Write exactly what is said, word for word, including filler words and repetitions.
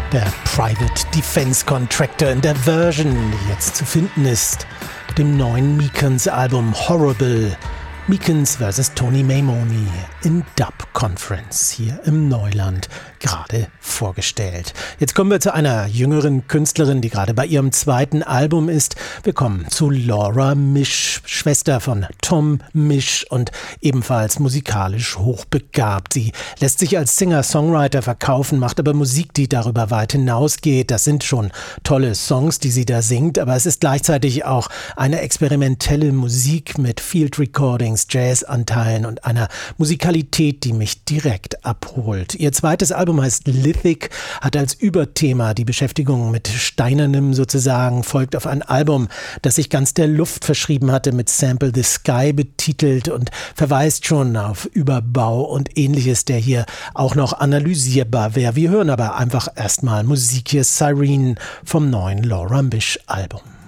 Der Private Defense Contractor in der Version, die jetzt zu finden ist, dem neuen Meekens Album Horrible. Meekens versus. Tony Maimone in Dub Conference hier im Neuland gerade vorgestellt. Jetzt kommen wir zu einer jüngeren Künstlerin, die gerade bei ihrem zweiten Album ist. Wir kommen zu Laura Misch, Schwester von Tom Misch und ebenfalls musikalisch hochbegabt. Sie lässt sich als Singer-Songwriter verkaufen, macht aber Musik, die darüber weit hinausgeht. Das sind schon tolle Songs, die sie da singt, aber es ist gleichzeitig auch eine experimentelle Musik mit Field Recordings, Jazz-Anteilen und einer Musikalität, die mich direkt abholt. Ihr zweites Album heißt Lithic, hat als Überthema die Beschäftigung mit Steinernem sozusagen, folgt auf ein Album, das sich ganz der Luft verschrieben hatte, mit Sample the Sky betitelt und verweist schon auf Überbau und Ähnliches, der hier auch noch analysierbar wäre. Wir hören aber einfach erstmal Musik hier, Cyrene vom neuen Laura Misch Album.